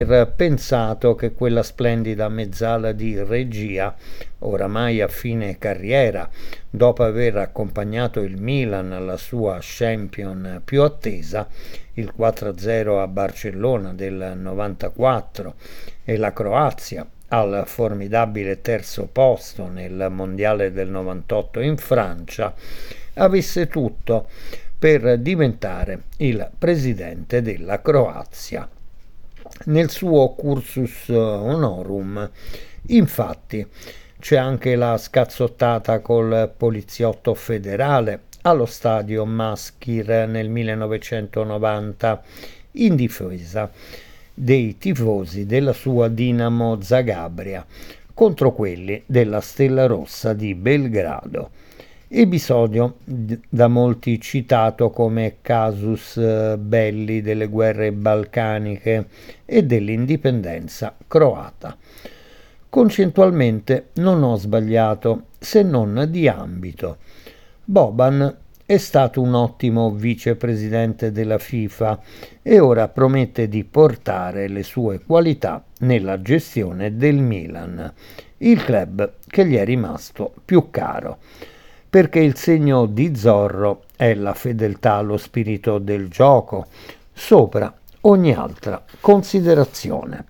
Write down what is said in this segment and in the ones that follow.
pensato che quella splendida mezzala di regia, oramai a fine carriera, dopo aver accompagnato il Milan alla sua champion più attesa, il 4-0 a Barcellona del 94 e la Croazia al formidabile terzo posto nel mondiale del 98 in Francia, avesse tutto per diventare il presidente della Croazia. Nel suo cursus honorum, infatti, c'è anche la scazzottata col poliziotto federale allo stadio Maschir nel 1990 in difesa dei tifosi della sua Dinamo Zagabria contro quelli della Stella Rossa di Belgrado. Episodio da molti citato come casus belli delle guerre balcaniche e dell'indipendenza croata. Concettualmente non ho sbagliato, se non di ambito. Boban è stato un ottimo vicepresidente della FIFA e ora promette di portare le sue qualità nella gestione del Milan, il club che gli è rimasto più caro, perché il segno di Zorro è la fedeltà allo spirito del gioco, sopra ogni altra considerazione.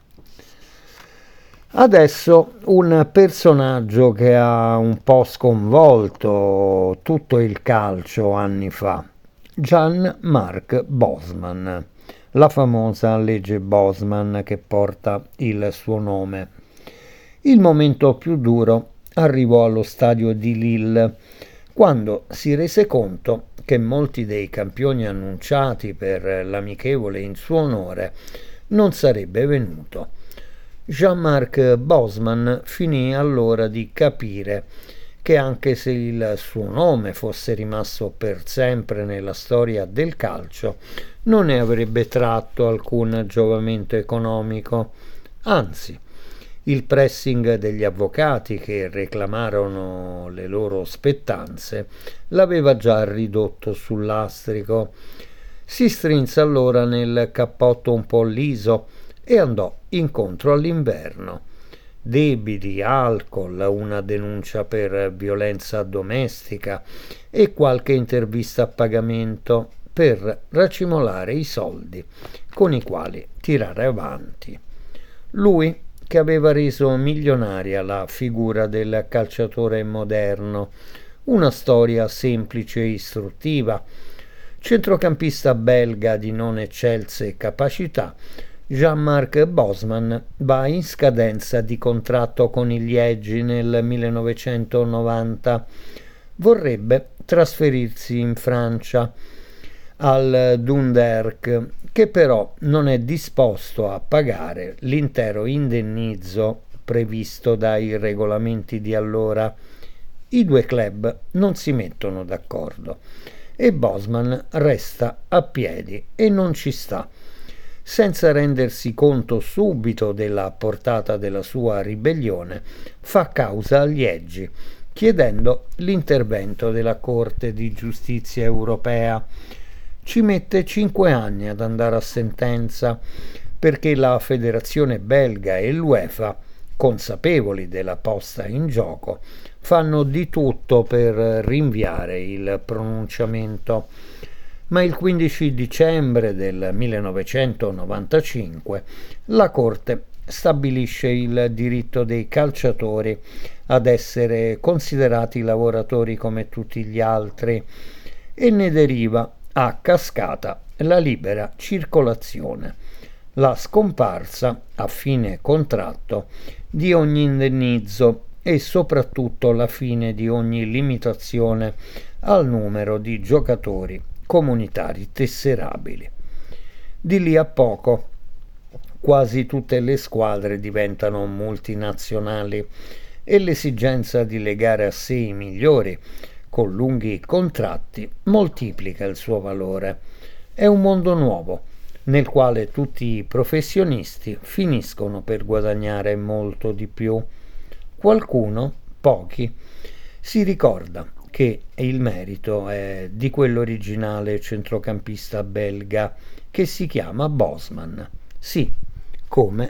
Adesso un personaggio che ha un po' sconvolto tutto il calcio anni fa, Jan-Marc Bosman, la famosa legge Bosman che porta il suo nome. Il momento più duro arrivò allo stadio di Lille, quando si rese conto che molti dei campioni annunciati per l'amichevole in suo onore non sarebbe venuto. Jan-Marc Bosman finì allora di capire che anche se il suo nome fosse rimasto per sempre nella storia del calcio, non ne avrebbe tratto alcun giovamento economico. Anzi, il pressing degli avvocati che reclamarono le loro spettanze l'aveva già ridotto sul lastrico. Si strinse allora nel cappotto un po' liso e andò incontro all'inverno. Debiti, alcol, una denuncia per violenza domestica e qualche intervista a pagamento per racimolare i soldi con i quali tirare avanti. Lui, che aveva reso milionaria la figura del calciatore moderno, una storia semplice e istruttiva, centrocampista belga di non eccelse capacità, Jan-Marc Bosman va in scadenza di contratto con il Liegi nel 1990. Vorrebbe trasferirsi in Francia, al Dundalk, che però non è disposto a pagare l'intero indennizzo previsto dai regolamenti di allora. I due club non si mettono d'accordo e Bosman resta a piedi e non ci sta, senza rendersi conto subito della portata della sua ribellione, fa causa a Liegi, chiedendo l'intervento della Corte di Giustizia europea. Ci mette 5 anni ad andare a sentenza, perché la federazione belga e l'UEFA, consapevoli della posta in gioco, fanno di tutto per rinviare il pronunciamento. Ma il 15 dicembre del 1995 la Corte stabilisce il diritto dei calciatori ad essere considerati lavoratori come tutti gli altri e ne deriva a cascata la libera circolazione, la scomparsa a fine contratto di ogni indennizzo e soprattutto la fine di ogni limitazione al numero di giocatori comunitari tesserabili. Di lì a poco quasi tutte le squadre diventano multinazionali e l'esigenza di legare a sé i migliori con lunghi contratti moltiplica il suo valore. È un mondo nuovo nel quale tutti i professionisti finiscono per guadagnare molto di più. Qualcuno, pochi, si ricorda che il merito è di quell'originale centrocampista belga che si chiama Bosman. Sì, come